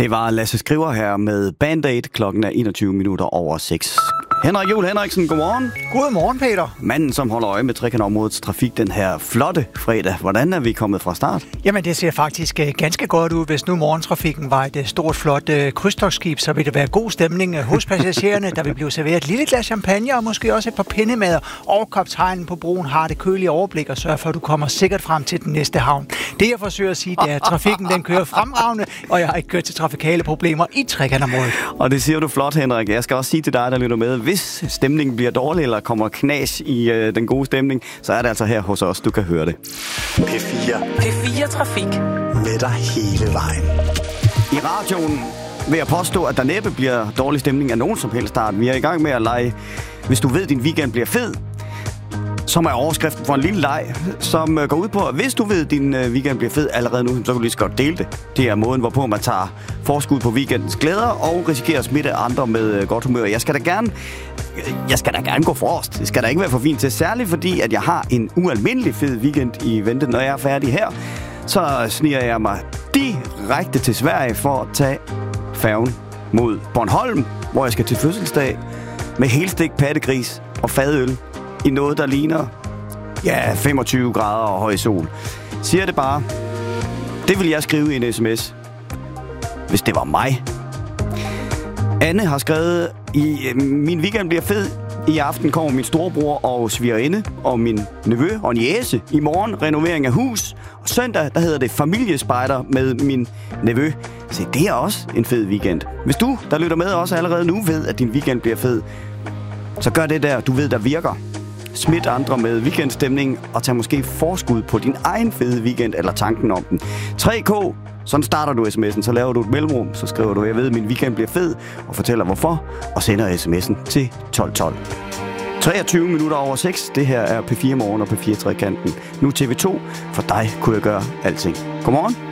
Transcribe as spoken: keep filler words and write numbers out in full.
Det var Lasse Skriver her med Band-Aid. Klokken er enogtyve minutter over seks. Henrik Juhl Henriksen, godmorgen. Godmorgen, Peter. Manden, som holder øje med trekantområdets trafik den her flotte fredag. Hvordan er vi kommet fra start? Jamen, det ser faktisk uh, ganske godt ud. Hvis nu morgentrafikken var et uh, stort, flot uh, krydstogtskib, så vil det være god stemning uh, hos passagererne. Der vil blive serveret et lille glas champagne og måske også et par pindemader. Og kaptajnen på broen har det kølige overblik og sørger for, at du kommer sikkert frem til den næste havn. Det, jeg forsøger at sige, det er, at trafikken den kører fremragende, og jeg har ikke kørt til trafikale problemer i trekantområdet. Og det siger du flot, Henrik. Jeg skal også sige til dig, der lytter med, hvis stemningen bliver dårlig eller kommer knas i øh, den gode stemning, så er det altså her hos os, du kan høre det. P fire. P fire Trafik. Med dig hele vejen. I radioen vil jeg påstå, at der næppe bliver dårlig stemning af nogen som helst start. Vi er i gang med at lege, hvis du ved, din weekend bliver fed, som er overskriften for en lille leg, som går ud på, at hvis du ved, at din weekend bliver fed allerede nu, så kan du lige så godt dele det. Det er måden, hvorpå man tager forskud på weekendens glæder og risikerer at smitte andre med godt humør. Jeg skal da gerne, jeg skal da gerne gå forrest. Det skal da ikke være for fint til, særligt fordi, at jeg har en ualmindelig fed weekend i vente. Når jeg er færdig her, så sniger jeg mig direkte til Sverige for at tage færgen mod Bornholm, hvor jeg skal til fødselsdag med helstegt pattegris og fadøl i noget, der ligner ja, femogtyve grader og høj sol. Siger det bare. Det vil jeg skrive i en sms, hvis det var mig. Anne har skrevet, i min weekend bliver fed. I aften kommer min storebror og svigerinde og min nevø og niece. I morgen renovering af hus. Og søndag, der hedder det familiespejder med min nevø. Så det er også en fed weekend. Hvis du, der lytter med, også allerede nu ved, at din weekend bliver fed, så gør det der, du ved, der virker. Smit andre med weekendstemning og tag måske forskud på din egen fede weekend eller tanken om den. tre K, sådan starter du sms'en, så laver du et mellemrum, så skriver du, jeg ved, at min weekend bliver fed, og fortæller hvorfor, og sender sms'en til tolv tolv. treogtyve minutter over seks, det her er P fire Morgen og P fire Trekanten. Nu T V to, for dig kunne jeg gøre alting. Godmorgen.